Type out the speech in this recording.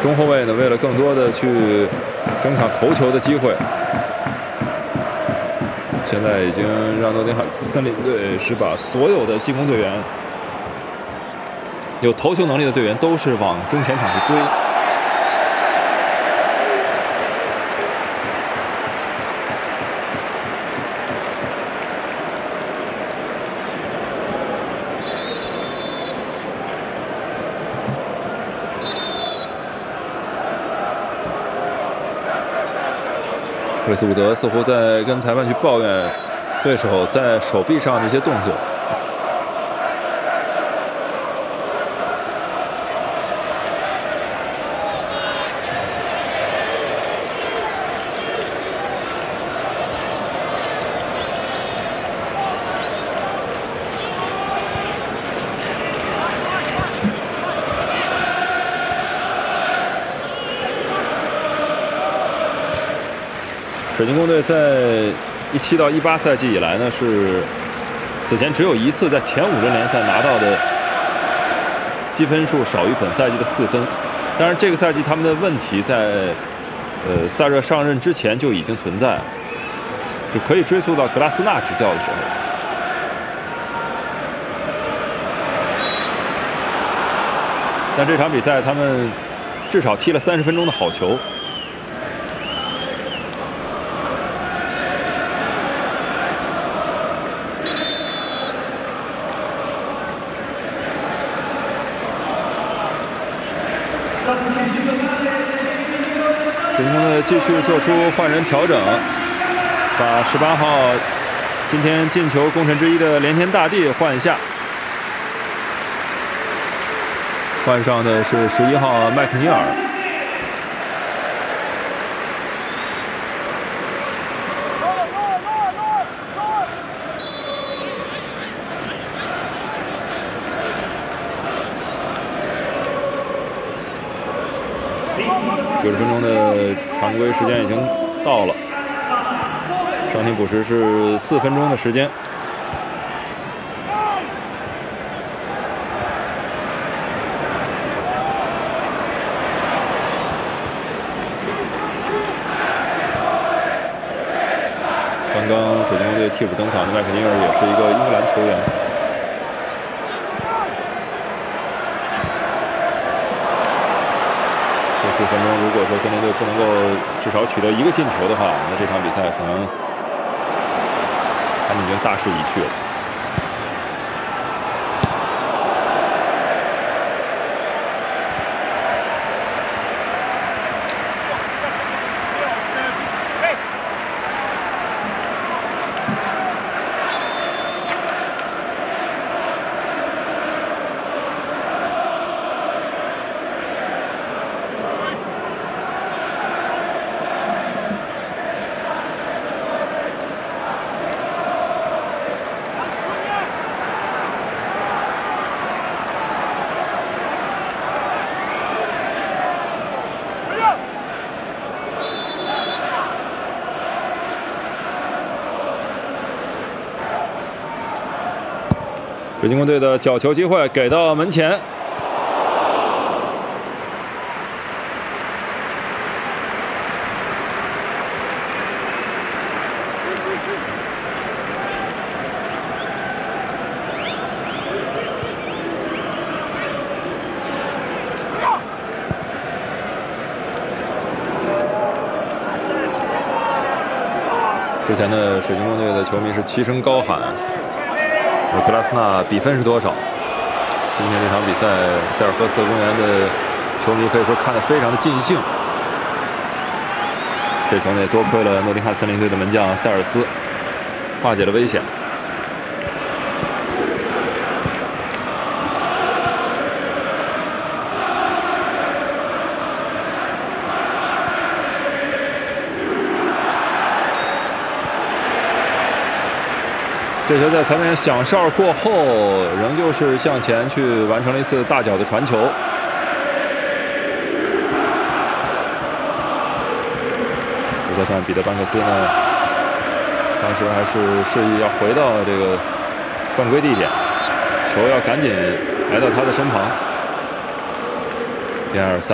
中后卫呢，为了更多的去争抢头球的机会，现在已经让诺丁汉森林队是把所有的进攻队员、有头球能力的队员都是往中前场去堆。瑞斯伍德似乎在跟裁判去抱怨对手在手臂上的一些动作。水晶宫队在17到18赛季以来呢，是此前只有一次在前5轮联赛拿到的积分数少于本赛季的4分。当然，这个赛季他们的问题在萨热上任之前就已经存在，就可以追溯到格拉斯纳执教的时候。但这场比赛他们至少踢了30分钟的好球。水晶宫队继续做出换人调整，把18号今天进球功臣之一的连田大地换下，换上的是11号麦克尼尔。90分钟的常规时间已经到了，伤停补时是4分钟的时间。刚刚水晶宫队替补登场的麦克尼尔也是一个英格兰球员。4分钟，如果说森林队不能够至少取得1个进球的话，那这场比赛可能他们已经大势已去了。水晶宫队的角球机会给到门前，之前的水晶宫队的球迷是齐声高喊格拉斯纳比分是多少？今天这场比赛，塞尔赫斯特公园的球迷可以说看得非常的尽兴。这球呢也多亏了诺丁汉森林队的门将塞尔斯化解了危险。这球在裁判员响哨过后，仍旧是向前去完成了一次大脚的传球。主裁判彼得班克斯呢，当时还是示意要回到这个犯规地点，球要赶紧来到他的身旁。1-2-3。